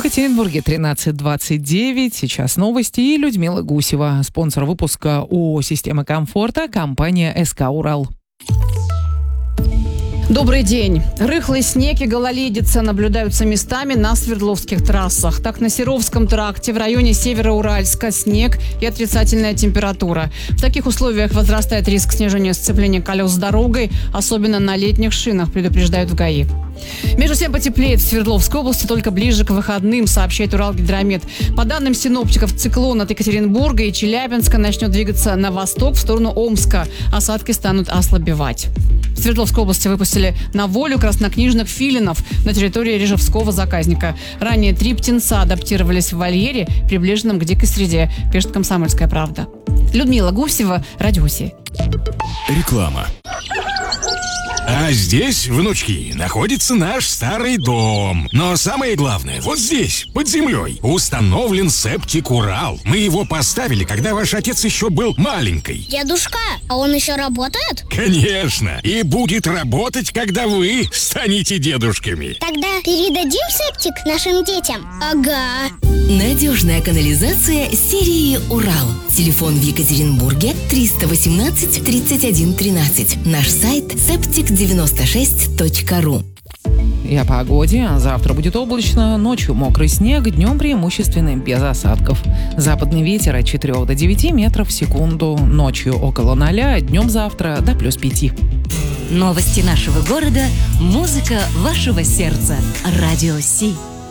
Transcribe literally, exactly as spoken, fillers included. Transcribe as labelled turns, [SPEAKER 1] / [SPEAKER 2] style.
[SPEAKER 1] Екатеринбурге тринадцать двадцать девять. Сейчас новости и Людмила Гусева. Спонсор выпуска ООО «Система комфорта» компания СК «Урал».
[SPEAKER 2] Добрый день. Рыхлый снег и гололедица наблюдаются местами на Свердловских трассах. Так, на Серовском тракте в районе Североуральска снег и отрицательная температура. В таких условиях возрастает риск снижения сцепления колес с дорогой, особенно на летних шинах, предупреждают в ГАИ. Между тем потеплеет в Свердловской области только ближе к выходным, сообщает Уралгидромет. По данным синоптиков, циклон от Екатеринбурга и Челябинска начнет двигаться на восток в сторону Омска. Осадки станут ослабевать. В Свердловской области выпустили на волю краснокнижных филинов на территории Рижевского заказника. Ранее три птенца адаптировались в вольере, приближенном к дикой среде, пишет «Комсомольская правда». Людмила Гусева, Радиоси.
[SPEAKER 3] Реклама. А здесь, внучки, находится наш старый дом. Но самое главное, вот здесь, под землей, установлен септик «Урал». Мы его поставили, когда ваш отец еще был маленький.
[SPEAKER 4] Дедушка, а он еще работает?
[SPEAKER 3] Конечно. И будет работать, когда вы станете дедушками.
[SPEAKER 4] Тогда передадим септик нашим детям? Ага.
[SPEAKER 5] Надежная канализация серии «Урал». Телефон в Екатеринбурге триста восемнадцать тридцать один тринадцать. Наш сайт септик девяносто шесть точка ру.
[SPEAKER 1] И о погоде. Завтра будет облачно, ночью мокрый снег, днем преимущественно без осадков. Западный ветер от четырёх до девяти метров в секунду, ночью около ноля, днем завтра до плюс пяти.
[SPEAKER 5] Новости нашего города, музыка вашего сердца. Радио Си.